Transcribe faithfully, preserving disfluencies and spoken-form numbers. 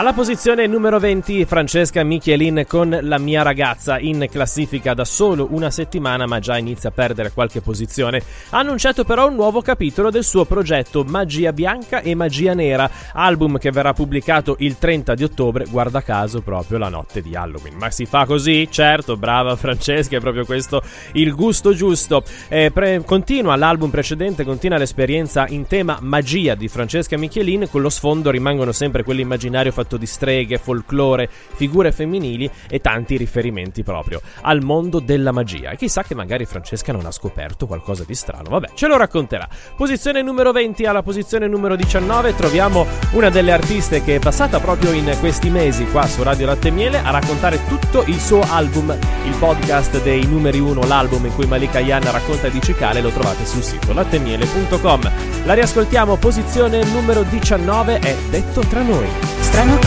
Alla posizione numero venti Francesca Michelin con La mia ragazza, in classifica da solo una settimana ma già inizia a perdere qualche posizione. Ha annunciato però un nuovo capitolo del suo progetto Magia Bianca e Magia Nera, album che verrà pubblicato il trenta di ottobre, guarda caso proprio la notte di Halloween. Ma si fa così? Certo, brava Francesca, è proprio questo il gusto giusto. Eh, pre- continua l'album precedente, continua l'esperienza in tema magia di Francesca Michelin, con lo sfondo rimangono sempre quell'immaginario fatto di streghe, folklore, figure femminili e tanti riferimenti proprio al mondo della magia. E chissà che magari Francesca non ha scoperto qualcosa di strano. Vabbè, ce lo racconterà. Posizione numero venti. Alla posizione numero diciannove troviamo una delle artiste che è passata proprio in questi mesi qua su Radio Latte e Miele a raccontare tutto il suo album. Il podcast dei numeri uno, l'album in cui Malika Ayane racconta di cicale, lo trovate sul sito lattemiele punto com. La riascoltiamo. Posizione numero diciannove è Detto tra noi. Strano